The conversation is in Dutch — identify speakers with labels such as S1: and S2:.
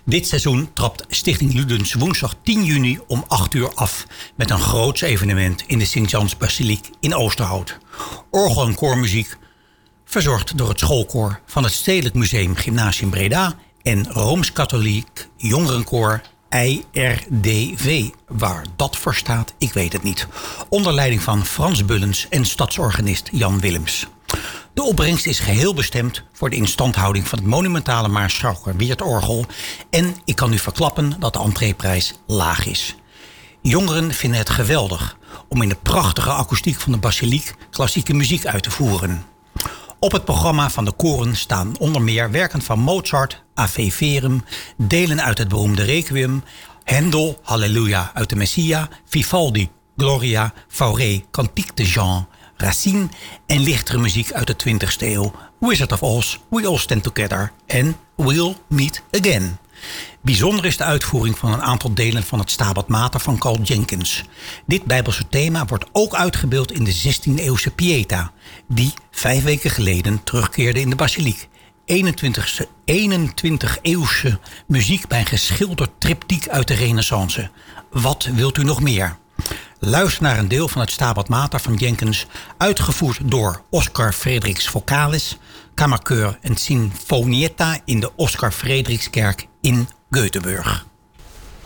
S1: Dit seizoen trapt Stichting Ludens woensdag 10 juni om 8 uur af met een groots evenement in de Sint-Jans-basiliek in Oosterhout. Orgel- en koormuziek verzorgd door het schoolkoor van het Stedelijk Museum Gymnasium Breda en Rooms-Katholiek Jongerenkoor IRDV. Waar dat voor staat, ik weet het niet. Onder leiding van Frans Bullens en stadsorganist Jan Willems. De opbrengst is geheel bestemd voor de instandhouding van het monumentale Maarschalker Weertorgel. En ik kan u verklappen dat de entreeprijs laag is. Jongeren vinden het geweldig om in de prachtige akoestiek van de basiliek klassieke muziek uit te voeren. Op het programma van de koren staan onder meer werken van Mozart, Ave Verum, delen uit het beroemde Requiem, Händel, Halleluja uit de Messia, Vivaldi, Gloria, Fauré, Cantique de Jean, Racine en lichtere muziek uit de 20e eeuw, Wizard of Oz, We All Stand Together en We'll Meet Again. Bijzonder is de uitvoering van een aantal delen van het Stabat Mater van Carl Jenkins. Dit Bijbelse thema wordt ook uitgebeeld in de 16e-eeuwse Pieta, die 5 weken geleden terugkeerde in de basiliek. 21e-eeuwse muziek bij een geschilderd triptiek uit de Renaissance. Wat wilt u nog meer? Luister naar een deel van het Stabat Mater van Jenkins, uitgevoerd door Oscar Frederiks Vocalis, Kammercheur en Sinfonietta in de Oscar Frederikskerk in Göteborg.